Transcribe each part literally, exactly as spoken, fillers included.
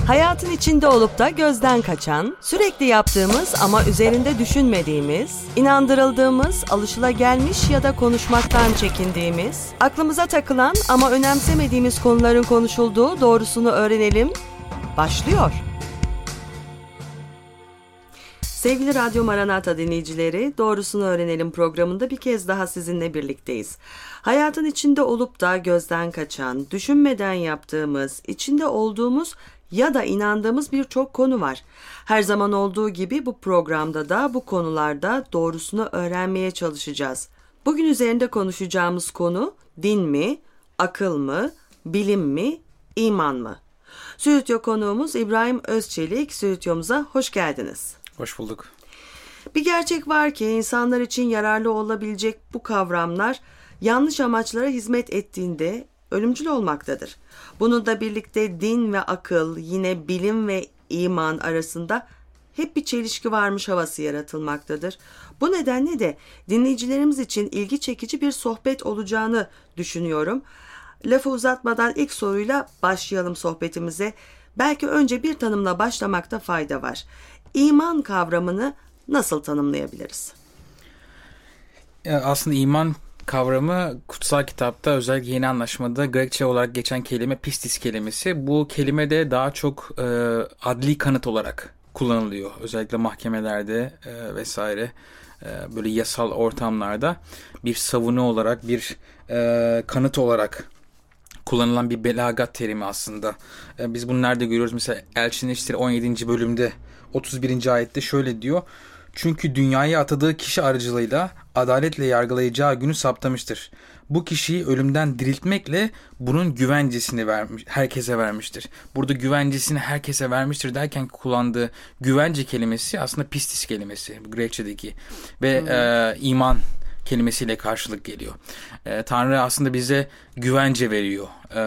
Hayatın içinde olup da gözden kaçan, sürekli yaptığımız ama üzerinde düşünmediğimiz, inandırıldığımız, alışılagelmiş ya da konuşmaktan çekindiğimiz, aklımıza takılan ama önemsemediğimiz konuların konuşulduğu Doğrusunu Öğrenelim başlıyor. Sevgili Radyo Maranata dinleyicileri, Doğrusunu Öğrenelim programında bir kez daha sizinle birlikteyiz. Hayatın içinde olup da gözden kaçan, düşünmeden yaptığımız, içinde olduğumuz ya da inandığımız birçok konu var. Her zaman olduğu gibi bu programda da bu konularda doğrusunu öğrenmeye çalışacağız. Bugün üzerinde konuşacağımız konu din mi, akıl mı, bilim mi, iman mı? Stüdyo konuğumuz İbrahim Özçelik. Stüdyomuza hoş geldiniz. Hoş bulduk. Bir gerçek var ki insanlar için yararlı olabilecek bu kavramlar yanlış amaçlara hizmet ettiğinde ölümcül olmaktadır. Bununla birlikte din ve akıl, yine bilim ve iman arasında hep bir çelişki varmış havası yaratılmaktadır. Bu nedenle de dinleyicilerimiz için ilgi çekici bir sohbet olacağını düşünüyorum. Lafı uzatmadan ilk soruyla başlayalım sohbetimize. Belki önce bir tanımla başlamakta fayda var. İman kavramını nasıl tanımlayabiliriz? Aslında iman kavramı kutsal kitapta, özellikle Yeni Anlaşma'da Grekçe olarak geçen kelime pistis kelimesi. Bu kelime de daha çok e, adli kanıt olarak kullanılıyor. Özellikle mahkemelerde e, vesaire e, böyle yasal ortamlarda bir savunu olarak, bir e, kanıt olarak kullanılan bir belagat terimi aslında. E, biz bunu nerede görüyoruz? Mesela Elçinin İşleri on yedinci bölümde otuz birinci ayette şöyle diyor. Çünkü dünyaya atadığı kişi aracılığıyla adaletle yargılayacağı günü saptamıştır. Bu kişiyi ölümden diriltmekle bunun güvencesini vermiş, herkese vermiştir. Burada güvencesini herkese vermiştir derken kullandığı güvence kelimesi aslında pistis kelimesi, Grekçedeki ve hmm. e, iman kelimesiyle karşılık geliyor. E, Tanrı aslında bize güvence veriyor e,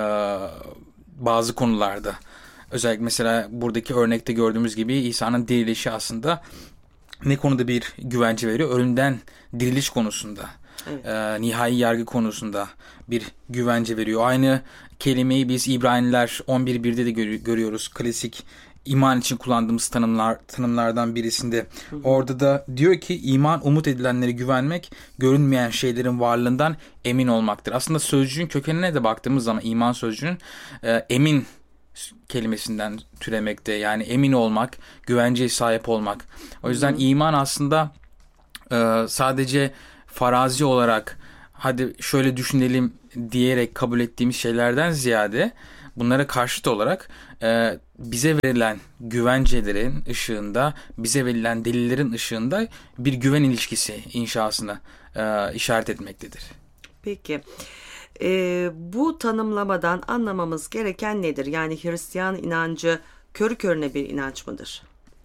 bazı konularda. Özellikle mesela buradaki örnekte gördüğümüz gibi İsa'nın dirilişi aslında ne konuda bir güvence veriyor? Ölümden diriliş konusunda, evet. e, nihai yargı konusunda bir güvence veriyor. Aynı kelimeyi biz İbraniler on bir birde de gör- görüyoruz. Klasik iman için kullandığımız tanımlar tanımlardan birisinde. Hı hı. Orada da diyor ki iman umut edilenlere güvenmek, görünmeyen şeylerin varlığından emin olmaktır. Aslında sözcüğün kökenine de baktığımız zaman iman sözcüğünün e, emin kelimesinden türemekte. Yani emin olmak, güvenceye sahip olmak. O yüzden Hı-hı. iman aslında e, sadece farazi olarak hadi şöyle düşünelim diyerek kabul ettiğimiz şeylerden ziyade bunlara karşıt olarak e, bize verilen güvencelerin ışığında, bize verilen delillerin ışığında bir güven ilişkisi inşasına e, işaret etmektedir. Peki. Ee, bu tanımlamadan anlamamız gereken nedir? Yani Hristiyan inancı körü körüne bir inanç mıdır?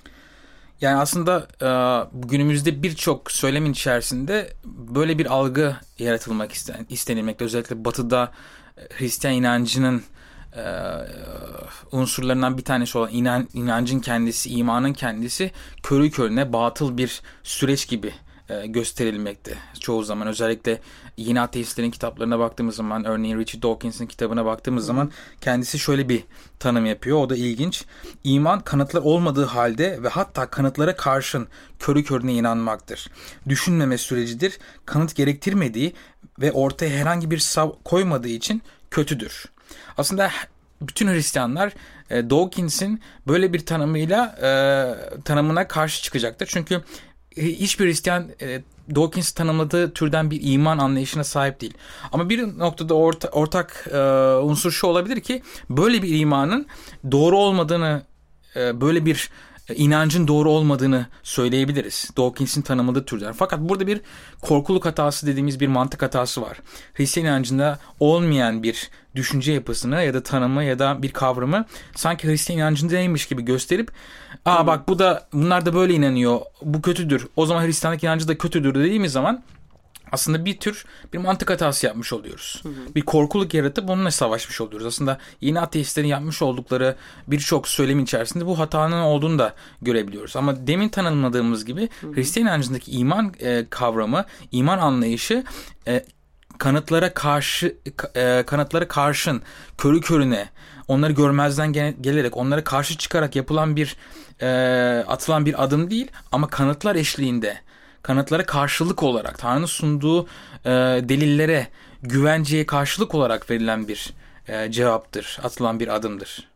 Yani aslında e, günümüzde birçok söylemin içerisinde böyle bir algı yaratılmak isten, istenilmekte. Özellikle Batı'da Hristiyan inancının e, unsurlarından bir tanesi olan inan, inancın kendisi, imanın kendisi körü körüne batıl bir süreç gibi gösterilmekte çoğu zaman. Özellikle yeni ateistlerin kitaplarına baktığımız zaman, örneğin Richard Dawkins'in kitabına baktığımız Hı. zaman kendisi şöyle bir tanım yapıyor. O da ilginç. İman kanıtlar olmadığı halde ve hatta kanıtlara karşın körü körüne inanmaktır. Düşünmeme sürecidir. Kanıt gerektirmediği ve ortaya herhangi bir sav koymadığı için kötüdür. Aslında bütün Hristiyanlar e, Dawkins'in böyle bir tanımıyla e, tanımına karşı çıkacaktır. Çünkü hiçbir Hristiyan e, Dawkins tanımladığı türden bir iman anlayışına sahip değil. Ama bir noktada orta, ortak e, unsur şu olabilir ki böyle bir imanın doğru olmadığını, e, böyle bir e, inancın doğru olmadığını söyleyebiliriz. Dawkins'in tanımladığı türden. Fakat burada bir korkuluk hatası dediğimiz bir mantık hatası var. Hristiyan inancında olmayan bir düşünce yapısını ya da tanımı ya da bir kavramı sanki Hristiyan inancındaymış gibi gösterip aa hmm. bak bu da bunlar da böyle inanıyor, bu kötüdür, o zaman Hristiyanlık inancı da kötüdür dediğimiz zaman aslında bir tür bir mantık hatası yapmış oluyoruz. Hı hı. Bir korkuluk yaratıp onunla savaşmış oluyoruz. Aslında yeni ateistlerin yapmış oldukları birçok söylemin içerisinde bu hatanın olduğunu da görebiliyoruz. Ama demin tanımladığımız gibi hı hı. Hristiyan inancındaki iman e, kavramı, iman anlayışı e, kanıtlara karşı e, kanıtlara karşın körü körüne onları görmezden gel- gelerek onlara karşı çıkarak yapılan bir e, atılan bir adım değil, ama kanıtlar eşliğinde, kanıtlara karşılık olarak Tanrı'nın sunduğu e, delillere, güvenceye karşılık olarak verilen bir e, cevaptır, atılan bir adımdır.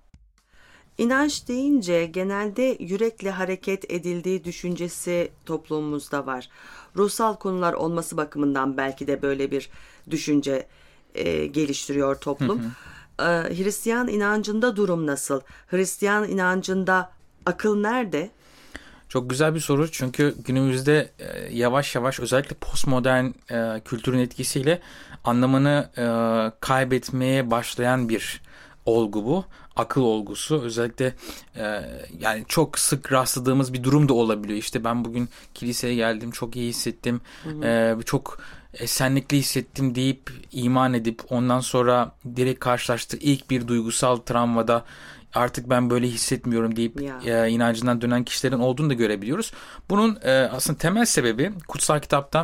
İnanç deyince genelde yürekle hareket edildiği düşüncesi toplumumuzda var. Ruhsal konular olması bakımından belki de böyle bir düşünce e, geliştiriyor toplum. Hı hı. E, Hristiyan inancında durum nasıl? Hristiyan inancında akıl nerede? Çok güzel bir soru, çünkü günümüzde e, yavaş yavaş özellikle postmodern e, kültürün etkisiyle anlamını e, kaybetmeye başlayan bir olgu bu. Akıl olgusu özellikle e, yani çok sık rastladığımız bir durum da olabiliyor. İşte ben bugün kiliseye geldim, çok iyi hissettim, hı hı. E, çok esenlikli hissettim deyip iman edip ondan sonra direkt karşılaştığı ilk bir duygusal travmada artık ben böyle hissetmiyorum deyip e, inancından dönen kişilerin olduğunu da görebiliyoruz. Bunun e, aslında temel sebebi kutsal kitapta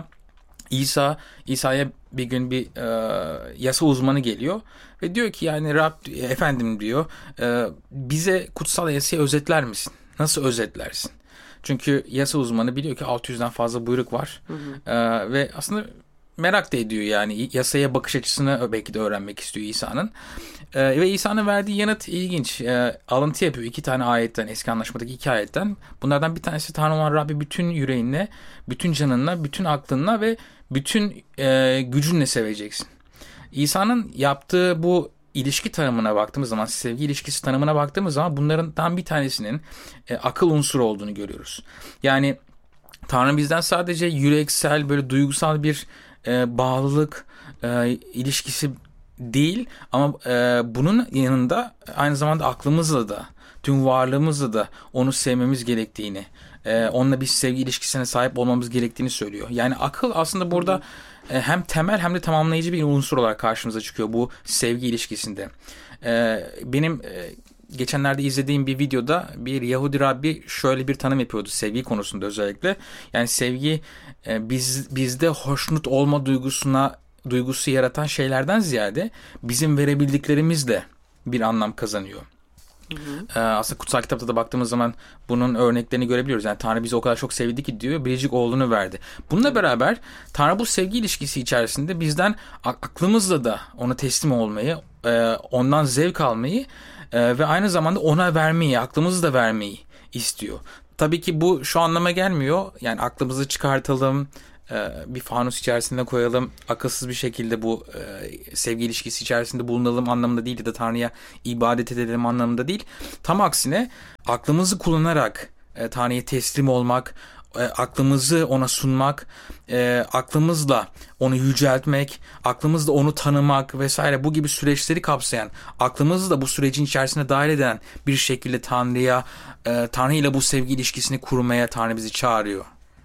İsa, İsa'ya bir gün bir e, yasa uzmanı geliyor ve diyor ki yani Rab, efendim diyor, e, bize kutsal yasayı özetler misin? Nasıl özetlersin? Çünkü yasa uzmanı biliyor ki altı yüzden fazla buyruk var. Hı hı. E, ve aslında merak da ediyor, yani yasaya bakış açısını belki de öğrenmek istiyor İsa'nın. Ee, ve İsa'nın verdiği yanıt ilginç. Ee, alıntı yapıyor iki tane ayetten, eski anlaşmadaki iki ayetten. Bunlardan bir tanesi Tanrı olan Rabbi bütün yüreğinle, bütün canınla, bütün aklınla ve bütün e, gücünle seveceksin. İsa'nın yaptığı bu ilişki tanımına baktığımız zaman, sevgi ilişkisi tanımına baktığımız zaman bunlardan bir tanesinin e, akıl unsuru olduğunu görüyoruz. Yani Tanrı bizden sadece yüreksel, böyle duygusal bir e, bağlılık e, ilişkisi değil, ama e, bunun yanında aynı zamanda aklımızla da, tüm varlığımızla da onu sevmemiz gerektiğini, e, onunla bir sevgi ilişkisine sahip olmamız gerektiğini söylüyor. Yani akıl aslında burada e, hem temel hem de tamamlayıcı bir unsur olarak karşımıza çıkıyor bu sevgi ilişkisinde. E, benim e, geçenlerde izlediğim bir videoda bir Yahudi Rabbi şöyle bir tanım yapıyordu sevgi konusunda özellikle. Yani sevgi e, biz bizde hoşnut olma duygusuna duygusu yaratan şeylerden ziyade bizim verebildiklerimizle bir anlam kazanıyor. Hı hı. Ee, aslında kutsal kitapta da baktığımız zaman bunun örneklerini görebiliyoruz. Yani Tanrı bizi o kadar çok sevdi ki diyor, biricik oğlunu verdi. Bununla beraber Tanrı bu sevgi ilişkisi içerisinde bizden aklımızla da ona teslim olmayı, ondan zevk almayı ve aynı zamanda ona vermeyi, aklımızı da vermeyi istiyor. Tabii ki bu şu anlama gelmiyor. Yani aklımızı çıkartalım, bir fanus içerisinde koyalım, akılsız bir şekilde bu e, sevgi ilişkisi içerisinde bulunalım anlamında değil, ya da Tanrı'ya ibadet edelim anlamında değil. Tam aksine aklımızı kullanarak e, Tanrı'ya teslim olmak, e, aklımızı ona sunmak, e, aklımızla onu yüceltmek, aklımızla onu tanımak vesaire, bu gibi süreçleri kapsayan, aklımızı da bu sürecin içerisine dahil eden bir şekilde Tanrı'ya, e, Tanrı ile bu sevgi ilişkisini kurmaya Tanrı bizi çağırıyor.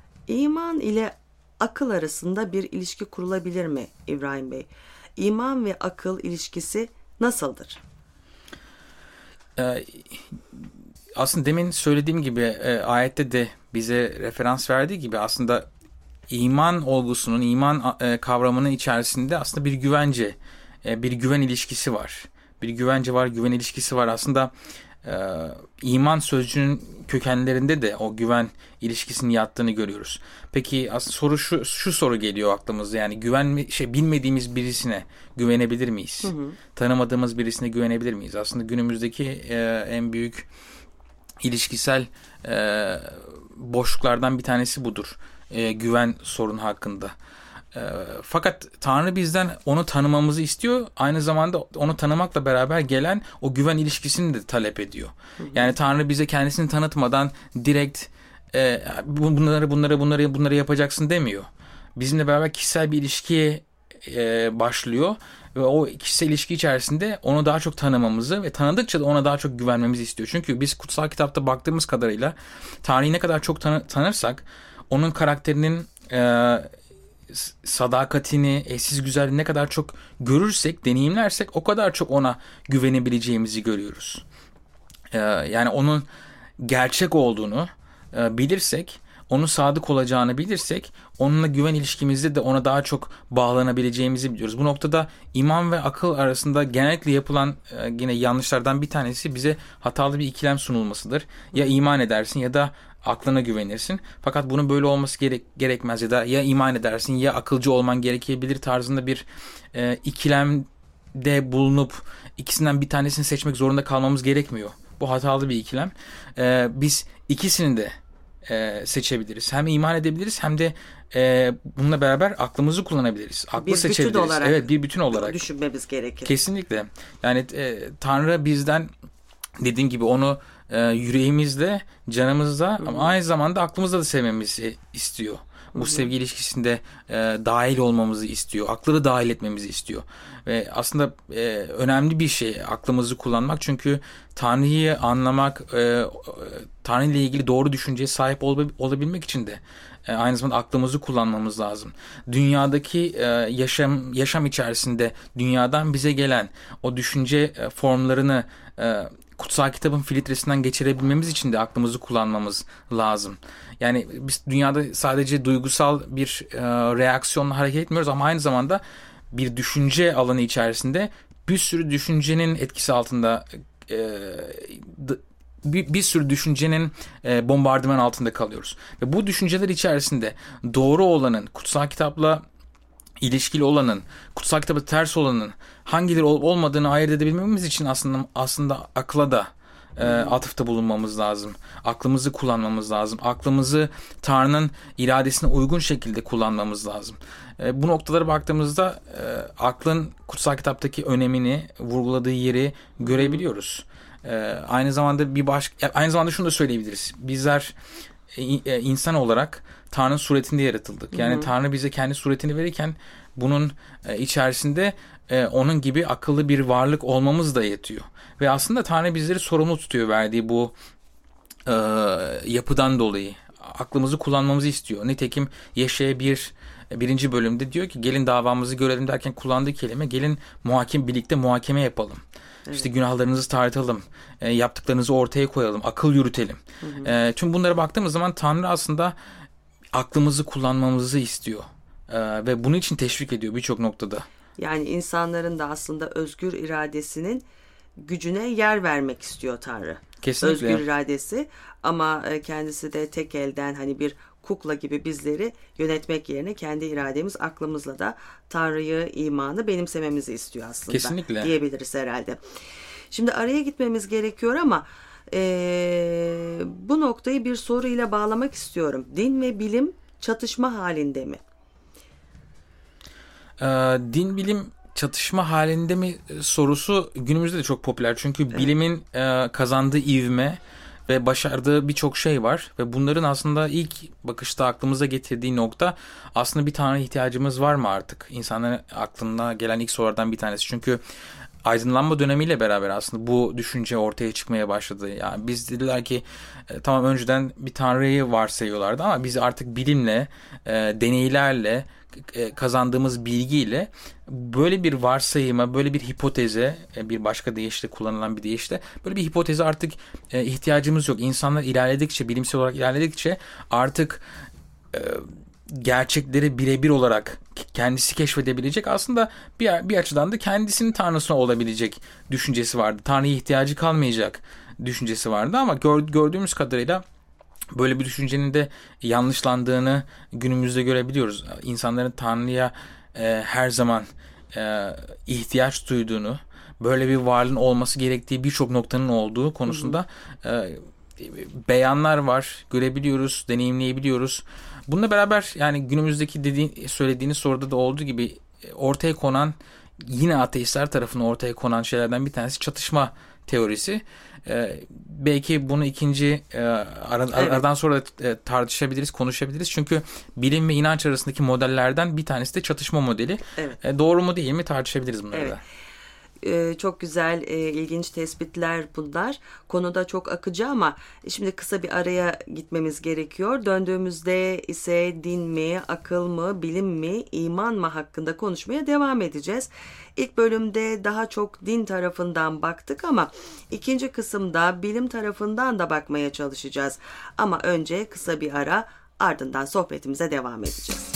İman ile akıl arasında bir ilişki kurulabilir mi İbrahim Bey? İman ve akıl ilişkisi nasıldır? Ee, aslında demin söylediğim gibi e, ayette de bize referans verdiği gibi aslında iman olgusunun, iman e, kavramının içerisinde aslında bir güvence, e, bir güven ilişkisi var. Bir güvence var, güven ilişkisi var. Aslında e, iman sözcüğünün kökenlerinde de o güven ilişkisinin yattığını görüyoruz. Peki aslında soru şu, şu soru geliyor aklımıza, yani güven şey bilmediğimiz birisine güvenebilir miyiz? Hı hı. Tanımadığımız birisine güvenebilir miyiz? Aslında günümüzdeki e, en büyük ilişkisel e, boşluklardan bir tanesi budur. E, güven sorunu hakkında. E, fakat Tanrı bizden onu tanımamızı istiyor. Aynı zamanda onu tanımakla beraber gelen o güven ilişkisini de talep ediyor. Hı hı. Yani Tanrı bize kendisini tanıtmadan direkt e, bunları bunları bunları bunları yapacaksın demiyor. Bizimle beraber kişisel bir ilişkiye e, başlıyor ve o kişisel ilişki içerisinde onu daha çok tanımamızı ve tanıdıkça da ona daha çok güvenmemizi istiyor. Çünkü biz kutsal kitapta baktığımız kadarıyla Tanrı'yı ne kadar çok tanı- tanırsak onun karakterinin e, sadakatini, eşsiz güzelliğini ne kadar çok görürsek, deneyimlersek o kadar çok ona güvenebileceğimizi görüyoruz. Ee, yani onun gerçek olduğunu e, bilirsek onun sadık olacağını bilirsek onunla güven ilişkimizde de ona daha çok bağlanabileceğimizi biliyoruz. Bu noktada iman ve akıl arasında genellikle yapılan e, yine yanlışlardan bir tanesi bize hatalı bir ikilem sunulmasıdır. Ya iman edersin ya da aklına güvenirsin. Fakat bunun böyle olması gerek, gerekmez ya da ya iman edersin ya akılcı olman gerekebilir tarzında bir e, ikilemde bulunup ikisinden bir tanesini seçmek zorunda kalmamız gerekmiyor. Bu hatalı bir ikilem. E, biz ikisini de e, seçebiliriz. Hem iman edebiliriz hem de e, bununla beraber aklımızı kullanabiliriz. Aklı bir seçebiliriz. Bütün olarak evet, bir bütün olarak düşünmemiz gerekir. Kesinlikle. Yani e, Tanrı bizden, dediğim gibi, onu e, yüreğimizde, canımızda, hı hı, ama aynı zamanda aklımızda da sevmemizi istiyor. Bu hı hı. sevgi ilişkisinde e, dahil olmamızı istiyor. Aklı da dahil etmemizi istiyor. Ve aslında e, önemli bir şey aklımızı kullanmak. Çünkü Tanrı'yı anlamak, e, Tanrı ile ilgili doğru düşünceye sahip ol, olabilmek için de e, aynı zamanda aklımızı kullanmamız lazım. Dünyadaki e, yaşam yaşam içerisinde dünyadan bize gelen o düşünce e, formlarını e, kutsal kitabın filtresinden geçirebilmemiz için de aklımızı kullanmamız lazım. Yani biz dünyada sadece duygusal bir e, reaksiyonla hareket etmiyoruz ama aynı zamanda bir düşünce alanı içerisinde bir sürü düşüncenin etkisi altında e, d- bir, bir sürü düşüncenin e, bombardıman altında kalıyoruz. Ve bu düşünceler içerisinde doğru olanın, kutsal kitapla ilişkili olanın, kutsal kitaba ters olanın hangileri olup olmadığını ayırt edebilmemiz için aslında aslında akla da e, atıfta bulunmamız lazım. Aklımızı kullanmamız lazım. Aklımızı Tanrı'nın iradesine uygun şekilde kullanmamız lazım. E, bu noktalara baktığımızda e, aklın kutsal kitaptaki önemini, vurguladığı yeri görebiliyoruz. E, aynı zamanda bir baş, aynı zamanda şunu da söyleyebiliriz. Bizler e, insan olarak Tanrı'nın suretinde yaratıldık. Yani, hı hı, Tanrı bize kendi suretini verirken bunun e, içerisinde e, onun gibi akıllı bir varlık olmamız da yetiyor. Ve aslında Tanrı bizleri sorumlu tutuyor verdiği bu e, yapıdan dolayı. Aklımızı kullanmamızı istiyor. Nitekim Yeşaya bir birinci bölümde diyor ki gelin davamızı görelim derken kullandığı kelime gelin muhakim birlikte muhakeme yapalım. Evet. İşte günahlarınızı tartalım, e, yaptıklarınızı ortaya koyalım, akıl yürütelim. Hı hı. E, tüm bunlara baktığımız zaman Tanrı aslında aklımızı kullanmamızı istiyor ee, ve bunun için teşvik ediyor birçok noktada. Yani insanların da aslında özgür iradesinin gücüne yer vermek istiyor Tanrı. Kesinlikle. Özgür iradesi ama kendisi de tek elden hani bir kukla gibi bizleri yönetmek yerine kendi irademiz, aklımızla da Tanrı'yı, imanı benimsememizi istiyor aslında. Kesinlikle. Diyebiliriz herhalde. Şimdi araya gitmemiz gerekiyor ama Ee, bu noktayı bir soruyla bağlamak istiyorum. Din ve bilim çatışma halinde mi? Ee, din bilim çatışma halinde mi sorusu günümüzde de çok popüler. Çünkü evet, bilimin e, kazandığı ivme ve başardığı birçok şey var. Ve bunların aslında ilk bakışta aklımıza getirdiği nokta aslında bir Tanrı ihtiyacımız var mı artık? İnsanların aklına gelen ilk sorulardan bir tanesi. Çünkü aydınlanma dönemiyle beraber aslında bu düşünce ortaya çıkmaya başladı. Yani biz dediler ki e, tamam önceden bir Tanrı'yı varsayıyorlardı ama biz artık bilimle, e, deneylerle, e, kazandığımız bilgiyle böyle bir varsayıma, böyle bir hipoteze, e, bir başka deyişle kullanılan bir deyişle böyle bir hipoteze artık e, ihtiyacımız yok. İnsanlar ilerledikçe, bilimsel olarak ilerledikçe artık e, gerçekleri birebir olarak kendisi keşfedebilecek, aslında bir, bir açıdan da kendisinin tanrısına olabilecek düşüncesi vardı. Tanrı'ya ihtiyacı kalmayacak düşüncesi vardı ama gör, gördüğümüz kadarıyla böyle bir düşüncenin de yanlışlandığını günümüzde görebiliyoruz. İnsanların Tanrı'ya e, her zaman e, ihtiyaç duyduğunu, böyle bir varlığın olması gerektiği birçok noktanın olduğu konusunda e, beyanlar var, görebiliyoruz, deneyimleyebiliyoruz. Bununla beraber yani günümüzdeki dediğin, söylediğiniz soruda da olduğu gibi ortaya konan, yine ateistler tarafından ortaya konan şeylerden bir tanesi çatışma teorisi. Ee, belki bunu ikinci e, ara, evet. aradan sonra e, tartışabiliriz, konuşabiliriz. Çünkü bilim ve inanç arasındaki modellerden bir tanesi de çatışma modeli. Evet. E, doğru mu değil mi tartışabiliriz bunları evet. da. Ee, çok güzel, e, ilginç tespitler bunlar. Konuda çok akıcı ama şimdi kısa bir araya gitmemiz gerekiyor. Döndüğümüzde ise din mi, akıl mı, bilim mi, iman mı hakkında konuşmaya devam edeceğiz. İlk bölümde daha çok din tarafından baktık ama ikinci kısımda bilim tarafından da bakmaya çalışacağız. Ama önce kısa bir ara, Ardından sohbetimize devam edeceğiz.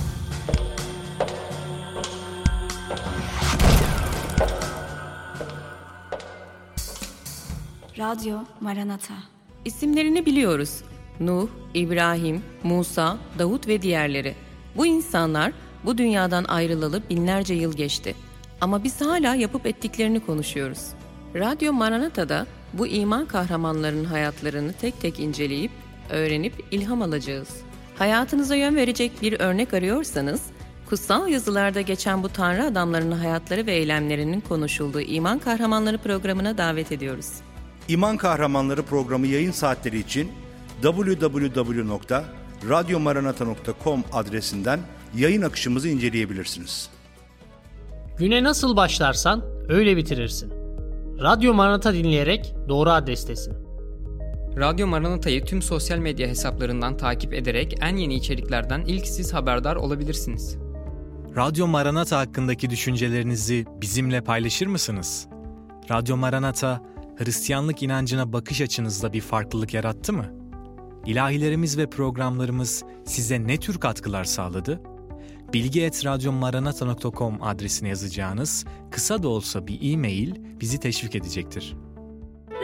Radyo Maranata. İsimlerini biliyoruz. Nuh, İbrahim, Musa, Davut ve diğerleri. Bu insanlar bu dünyadan ayrılalı binlerce yıl geçti. Ama biz hala yapıp ettiklerini konuşuyoruz. Radyo Maranata'da bu iman kahramanlarının hayatlarını tek tek inceleyip, öğrenip ilham alacağız. Hayatınıza yön verecek bir örnek arıyorsanız, kutsal yazılarda geçen bu Tanrı adamlarının hayatları ve eylemlerinin konuşulduğu İman Kahramanları programına davet ediyoruz. İman Kahramanları programı yayın saatleri için double-u double-u double-u nokta radyo maranata nokta com adresinden yayın akışımızı inceleyebilirsiniz. Güne nasıl başlarsan öyle bitirirsin. Radyo Maranata dinleyerek doğru adrestesin. Radyo Maranata'yı tüm sosyal medya hesaplarından takip ederek en yeni içeriklerden ilk siz haberdar olabilirsiniz. Radyo Maranata hakkındaki düşüncelerinizi bizimle paylaşır mısınız? Radyo Maranata, Hristiyanlık inancına bakış açınızda bir farklılık yarattı mı? İlahilerimiz ve programlarımız size ne tür katkılar sağladı? bilgi et radyo maranata nokta com adresine yazacağınız kısa da olsa bir e-mail bizi teşvik edecektir.